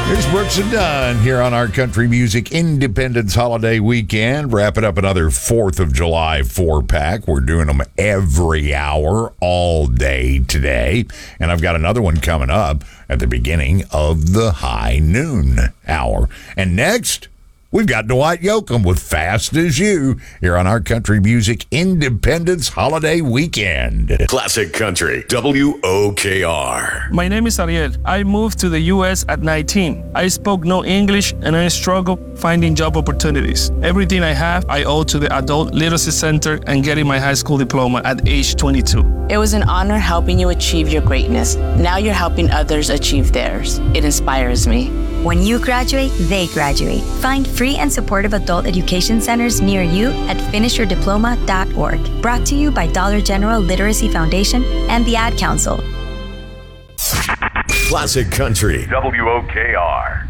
Here's Brooks and Dunn here on our Country Music Independence Holiday Weekend. Wrapping up another 4th of July 4-pack. We're doing them every hour, all day today. And I've got another one coming up at the beginning of the high noon hour. And next, we've got Dwight Yoakam with Fast As You here on our Country Music Independence Holiday Weekend. Classic Country, WOKR. My name is Ariel. I moved to the U.S. at 19. I spoke no English and I struggled finding job opportunities. Everything I have, I owe to the Adult Literacy Center and getting my high school diploma at age 22. It was an honor helping you achieve your greatness. Now you're helping others achieve theirs. It inspires me. When you graduate, they graduate. Find free and supportive adult education centers near you at finishyourdiploma.org. Brought to you by Dollar General Literacy Foundation and the Ad Council. Classic Country, WOKR.